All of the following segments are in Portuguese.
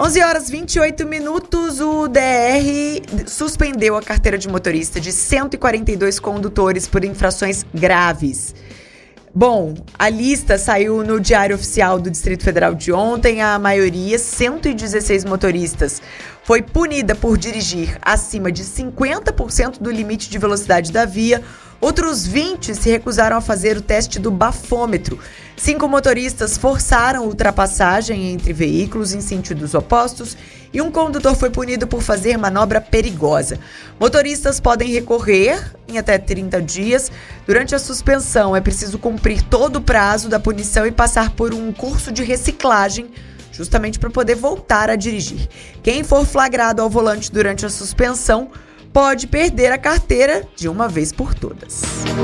11 horas 28 minutos, o DR suspendeu a carteira de motorista de 142 condutores por infrações graves. Bom, a lista saiu no Diário Oficial do Distrito Federal de ontem. A maioria, 116 motoristas, foi punida por dirigir acima de 50% do limite de velocidade da via. Outros 20 se recusaram a fazer o teste do bafômetro. 5 motoristas forçaram ultrapassagem entre veículos em sentidos opostos e um condutor foi punido por fazer manobra perigosa. Motoristas podem recorrer em até 30 dias. Durante a suspensão, é preciso cumprir todo o prazo da punição e passar por um curso de reciclagem, justamente para poder voltar a dirigir. Quem for flagrado ao volante durante a suspensão pode perder a carteira de uma vez por todas.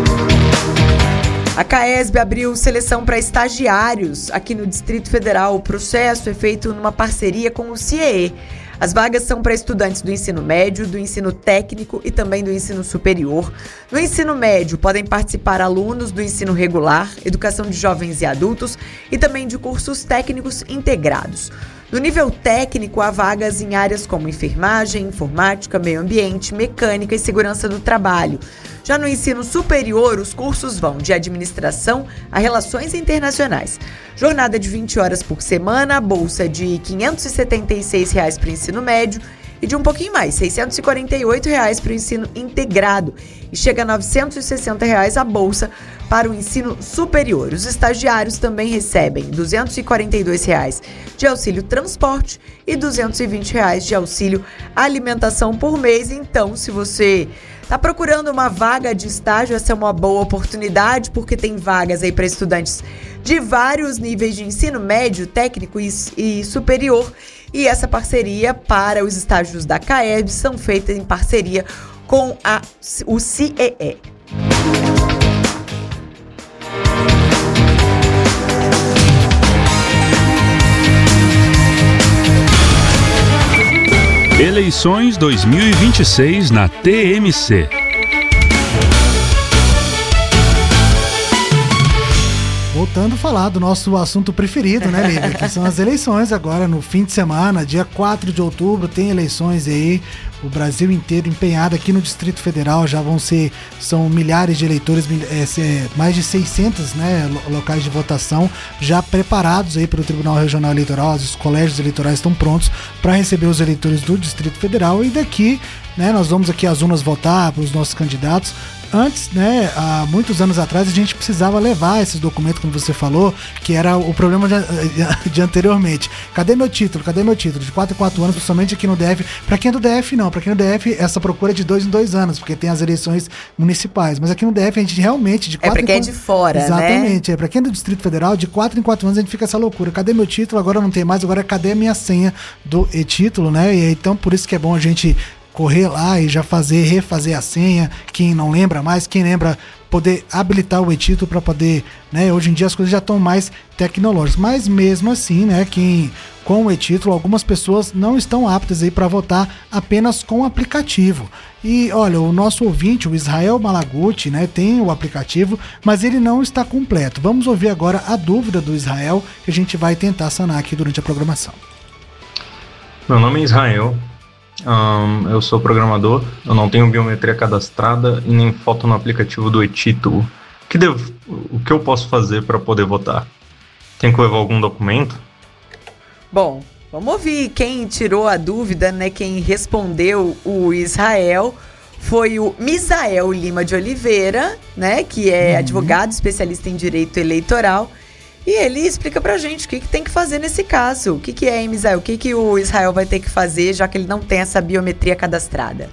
A CAESB abriu seleção para estagiários aqui no Distrito Federal. O processo é feito numa parceria com o CIEE. As vagas são para estudantes do ensino médio, do ensino técnico e também do ensino superior. No ensino médio podem participar alunos do ensino regular, educação de jovens e adultos e também de cursos técnicos integrados. No nível técnico, há vagas em áreas como enfermagem, informática, meio ambiente, mecânica e segurança do trabalho. Já no ensino superior, os cursos vão de administração a relações internacionais. Jornada de 20 horas por semana, bolsa de R$ 576 para o ensino médio e de um pouquinho mais, R$ 648 para o ensino integrado. E chega a R$ 960 a bolsa para o ensino superior. Os estagiários também recebem R$ 242 de auxílio transporte e R$ 220 de auxílio alimentação por mês. Então, se você está procurando uma vaga de estágio, essa é uma boa oportunidade, porque tem vagas aí para estudantes de vários níveis de ensino médio, técnico e superior. E essa parceria para os estágios da CAESB são feitas em parceria com o CIEE. Eleições 2026 na TMC. Voltando a falar do nosso assunto preferido, né, Lívia? Que são as eleições agora no fim de semana, dia 4 de outubro, tem eleições aí. O Brasil inteiro empenhado aqui no Distrito Federal, são milhares de eleitores, mais de 600, né, locais de votação já preparados aí pelo Tribunal Regional Eleitoral. Os colégios eleitorais estão prontos para receber os eleitores do Distrito Federal e daqui, né, nós vamos aqui às urnas votar para os nossos candidatos. Antes, né, há muitos anos atrás, a gente precisava levar esses documentos, como você falou, que era o problema de anteriormente. Cadê meu título? De 4 em 4 anos, principalmente aqui no DF. Para quem é do DF, não. Para quem é do DF, essa procura é de 2 em 2 anos, porque tem as eleições municipais. Mas aqui no DF, a gente realmente, de 4 em 4 anos... É para quem é de fora, exatamente, né? Para quem é do Distrito Federal, de 4 em 4 anos, a gente fica essa loucura. Cadê meu título? Agora não tem mais. Agora, cadê a minha senha do e-título, né? E então, por isso que é bom a gente correr lá e já refazer a senha, quem não lembra mais, quem lembra, poder habilitar o e-título para poder, né, hoje em dia as coisas já estão mais tecnológicas, mas mesmo assim, né, com o e-título, algumas pessoas não estão aptas aí para votar apenas com o aplicativo. E olha, o nosso ouvinte, o Israel Malaguti, né, tem o aplicativo, mas ele não está completo. Vamos ouvir agora a dúvida do Israel, que a gente vai tentar sanar aqui durante a programação. Meu nome é Israel. Eu sou programador, eu não tenho biometria cadastrada e nem foto no aplicativo do e-título. O que eu posso fazer para poder votar? Tem que levar algum documento? Bom, vamos ouvir quem tirou a dúvida, né? Quem respondeu o Israel foi o Misael Lima de Oliveira, né? Que é advogado especialista em direito eleitoral. E ele explica pra gente o que tem que fazer nesse caso. O que é, Misael? O que o Israel vai ter que fazer, já que ele não tem essa biometria cadastrada?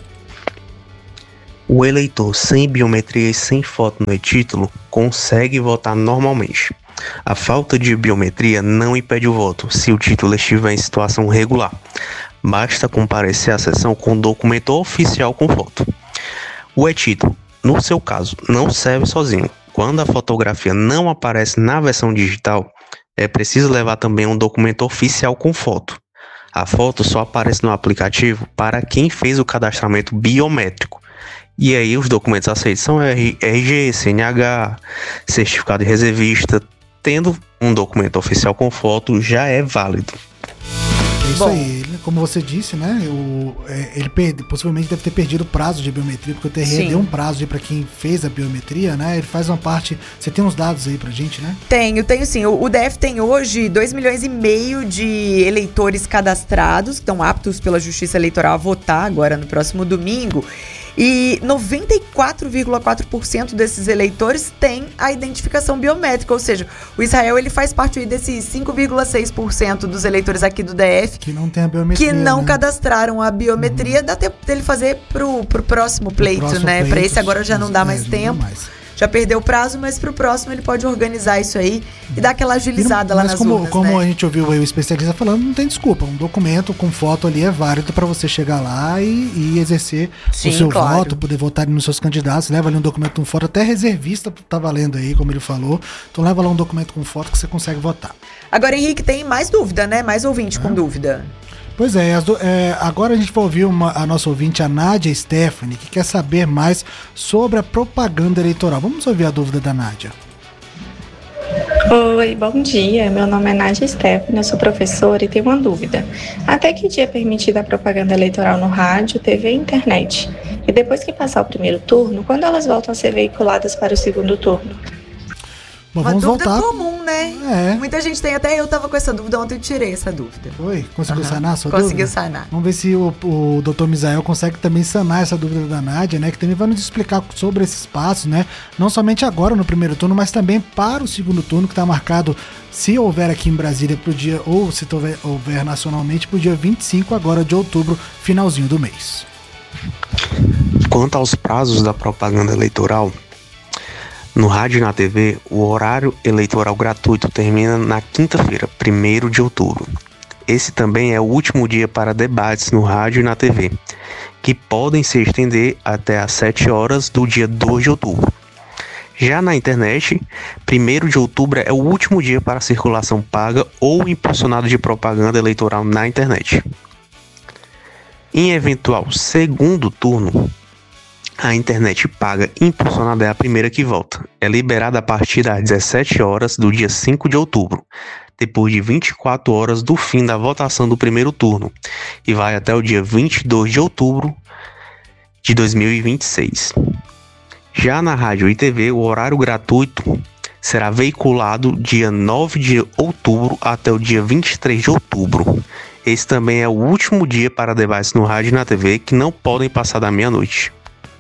O eleitor sem biometria e sem foto no e-título consegue votar normalmente. A falta de biometria não impede o voto se o título estiver em situação regular. Basta comparecer à sessão com documento oficial com foto. O e-título, no seu caso, não serve sozinho. Quando a fotografia não aparece na versão digital, é preciso levar também um documento oficial com foto. A foto só aparece no aplicativo para quem fez o cadastramento biométrico. E aí os documentos aceitos são RG, CNH, certificado de reservista. Tendo um documento oficial com foto já é válido. É isso aí, como você disse, né? Ele possivelmente deve ter perdido o prazo de biometria, porque o TRE deu um prazo para quem fez a biometria, né? Ele faz uma parte. Você tem uns dados aí pra gente, né? Tenho sim. O DF tem hoje 2,5 milhões de eleitores cadastrados, que estão aptos pela Justiça Eleitoral a votar agora no próximo domingo. E 94,4% desses eleitores têm a identificação biométrica, ou seja, o Israel ele faz parte aí desses 5,6% dos eleitores aqui do DF que não tem a biometria, que não cadastraram a biometria. Dá tempo dele fazer pro próximo pleito, né? Para esse agora já não dá mais tempo. Já perdeu o prazo, mas pro próximo ele pode organizar isso aí e dar aquela agilizada lá nas urnas, como né? A gente ouviu o especialista falando, não tem desculpa. Um documento com foto ali é válido para você chegar lá e exercer o seu voto, poder votar nos seus candidatos. Leva ali um documento com foto, até reservista tá valendo aí, como ele falou. Então leva lá um documento com foto que você consegue votar. Agora, Henrique, tem mais dúvida, né? Mais ouvinte com dúvida. Pois é, agora a gente vai ouvir a nossa ouvinte, a Nádia Stephanie, que quer saber mais sobre a propaganda eleitoral. Vamos ouvir a dúvida da Nádia. Oi, bom dia. Meu nome é Nádia Stephanie, eu sou professora e tenho uma dúvida. Até que dia é permitida a propaganda eleitoral no rádio, TV e internet? E depois que passar o primeiro turno, quando elas voltam a ser veiculadas para o segundo turno? Bom, uma dúvida voltar. comum, né? Muita gente tem, até eu tava com essa dúvida ontem, eu tirei essa dúvida. Foi? Conseguiu sanar a sua dúvida? Conseguiu sanar. Vamos ver se o Dr. Misael consegue também sanar essa dúvida da Nádia, né? Que também vai nos explicar sobre esses passos, né? Não somente agora no primeiro turno, mas também para o segundo turno, que está marcado, se houver aqui em Brasília pro dia, ou se houver nacionalmente, pro dia 25 agora de outubro, finalzinho do mês. Quanto aos prazos da propaganda eleitoral, no rádio e na TV, o horário eleitoral gratuito termina na quinta-feira, 1º de outubro. Esse também é o último dia para debates no rádio e na TV, que podem se estender até às 7 horas do dia 2 de outubro. Já na internet, 1º de outubro é o último dia para circulação paga ou impulsionado de propaganda eleitoral na internet. Em eventual segundo turno, a internet paga impulsionada é a primeira que volta. É liberada a partir das 17 horas do dia 5 de outubro, depois de 24 horas do fim da votação do primeiro turno, e vai até o dia 22 de outubro de 2026. Já na rádio e TV, o horário gratuito será veiculado dia 9 de outubro até o dia 23 de outubro. Esse também é o último dia para debates no rádio e na TV que não podem passar da meia-noite.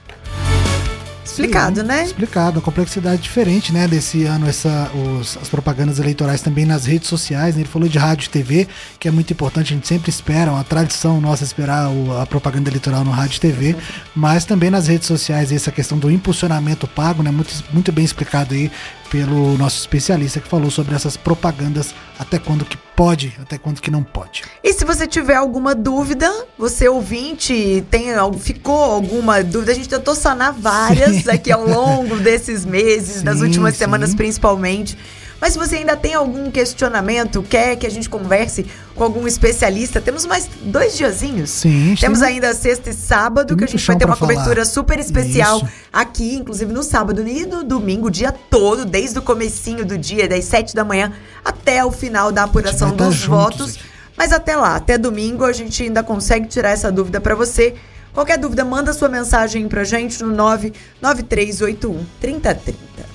Explicado, né? Explicado, a complexidade diferente, né, desse ano, as propagandas eleitorais também nas redes sociais, né? Ele falou de rádio e TV, que é muito importante, a gente sempre espera, uma tradição nossa esperar a propaganda eleitoral no rádio e TV, mas também nas redes sociais, essa questão do impulsionamento pago, né, muito bem explicado aí pelo nosso especialista que falou sobre essas propagandas, até quando que pode, até quando que não pode. E se você tiver alguma dúvida, você ouvinte, ficou alguma dúvida, a gente tentou sanar várias aqui ao longo desses meses, das últimas semanas principalmente. Mas se você ainda tem algum questionamento, quer que a gente converse com algum especialista, temos mais 2 diazinhos. Sim. Temos ainda sexta e sábado, que a gente vai ter uma cobertura super especial aqui, inclusive no sábado e no domingo, o dia todo, desde o comecinho do dia, das 7 da manhã até o final da apuração dos votos. Mas até lá, até domingo, a gente ainda consegue tirar essa dúvida para você. Qualquer dúvida, manda sua mensagem pra gente no 99381-3030.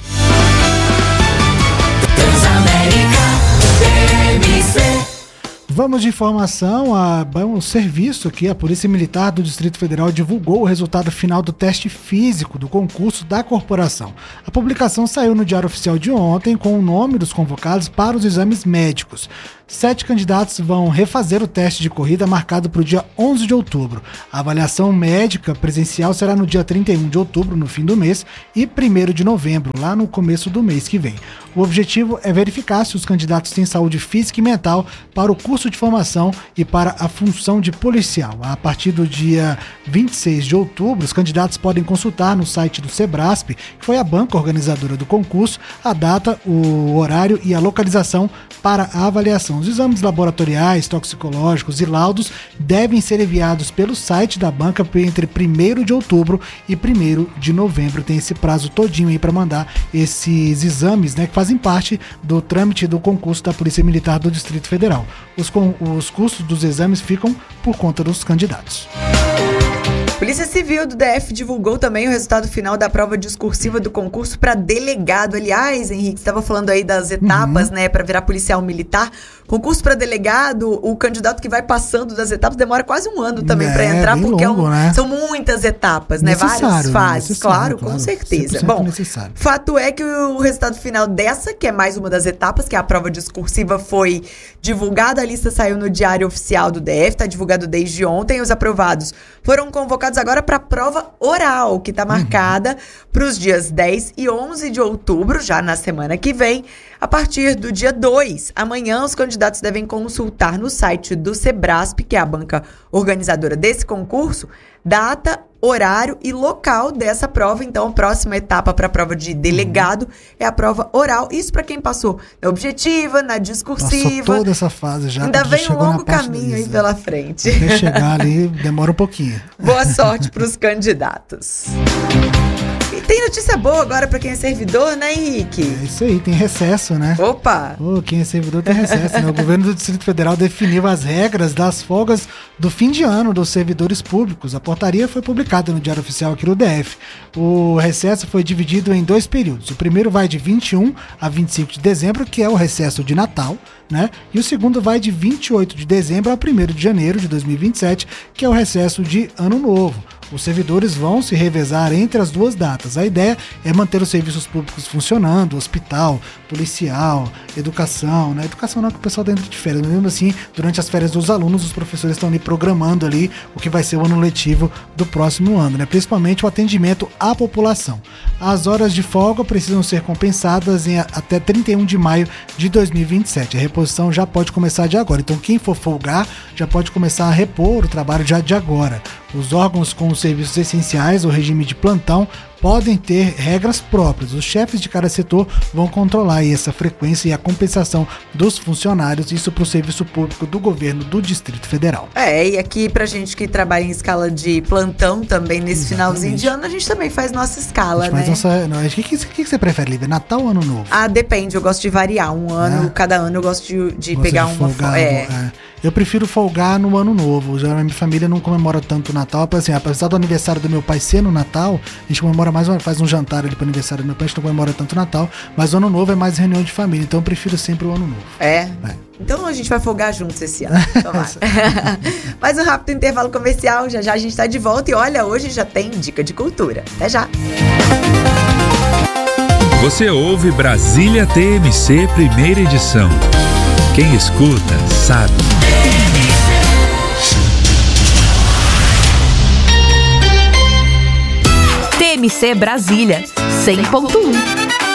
Vamos de informação. O serviço aqui, a Polícia Militar do Distrito Federal divulgou o resultado final do teste físico do concurso da corporação. A publicação saiu no Diário Oficial de ontem com o nome dos convocados para os exames médicos. 7 candidatos vão refazer o teste de corrida marcado para o dia 11 de outubro. A avaliação médica presencial será no dia 31 de outubro, no fim do mês, e 1º de novembro, lá no começo do mês que vem. O objetivo é verificar se os candidatos têm saúde física e mental para o curso de formação e para a função de policial. A partir do dia 26 de outubro, os candidatos podem consultar no site do Sebrasp, que foi a banca organizadora do concurso, a data, o horário e a localização para a avaliação. Os exames laboratoriais, toxicológicos e laudos devem ser enviados pelo site da banca entre 1º de outubro e 1º de novembro. Tem esse prazo todinho aí para mandar esses exames, né, que fazem parte do trâmite do concurso da Polícia Militar do Distrito Federal. Os custos dos exames ficam por conta dos candidatos. Polícia Civil do DF divulgou também o resultado final da prova discursiva do concurso para delegado. Aliás, Henrique, você estava falando aí das etapas, né, para virar policial militar. Concurso para delegado, o candidato que vai passando das etapas demora quase um ano também para entrar, porque longo, né? São muitas etapas, né? Várias fases, claro, com certeza. Bom, fato é que o resultado final dessa, que é mais uma das etapas, que é a prova discursiva, foi divulgada. A lista saiu no Diário Oficial do DF, está divulgado desde ontem. Os aprovados foram convocados agora para a prova oral, que está marcada para os dias 10 e 11 de outubro, já na semana que vem. A partir do dia 2, amanhã, os candidatos devem consultar no site do Sebrasp, que é a banca organizadora desse concurso, data, horário e local dessa prova. Então, a próxima etapa para a prova de delegado é a prova oral. Isso para quem passou na objetiva, na discursiva. Passou toda essa fase já. Ainda vem um longo caminho aí pela frente. Até chegar ali, demora um pouquinho. Boa sorte para os candidatos. E tem notícia boa agora para quem é servidor, né, Henrique? É isso aí, tem recesso, né? Opa! Quem é servidor tem recesso, né? O governo do Distrito Federal definiu as regras das folgas do fim de ano dos servidores públicos. A portaria foi publicada no Diário Oficial aqui no DF. O recesso foi dividido em 2 períodos. O primeiro vai de 21 a 25 de dezembro, que é o recesso de Natal, né? E o segundo vai de 28 de dezembro a 1º de janeiro de 2027, que é o recesso de Ano Novo. Os servidores vão se revezar entre as 2 datas. A ideia é manter os serviços públicos funcionando, hospital, policial, educação, né? Educação não é que o pessoal dentro de férias, mas mesmo assim, durante as férias dos alunos, os professores estão ali programando ali o que vai ser o ano letivo do próximo ano, né? Principalmente o atendimento à população. As horas de folga precisam ser compensadas até 31 de maio de 2027. A reposição já pode começar de agora. Então, quem for folgar já pode começar a repor o trabalho já de agora. Os órgãos com os serviços essenciais, o regime de plantão, podem ter regras próprias. Os chefes de cada setor vão controlar aí essa frequência e a compensação dos funcionários, isso para o serviço público do governo do Distrito Federal. E aqui pra gente que trabalha em escala de plantão também nesse finalzinho de ano, a gente também faz nossa escala, né? O que você prefere, Lívia? Natal ou Ano Novo? Depende, eu gosto de variar. Um ano, cada ano eu gosto de pegar uma folga. Eu prefiro folgar no Ano Novo. Já a minha família não comemora tanto o Natal. Assim, apesar do aniversário do meu pai ser no Natal, a gente comemora faz um jantar ali pro aniversário do meu pai, a gente não comemora tanto o Natal, mas o Ano Novo é mais reunião de família, então eu prefiro sempre o Ano Novo. Então a gente vai folgar juntos esse ano. Então mais um rápido intervalo comercial, já a gente tá de volta e olha, hoje já tem dica de cultura. Até já! Você ouve Brasília TMC, primeira edição. Quem escuta, sabe. TMC Brasília, 100.1.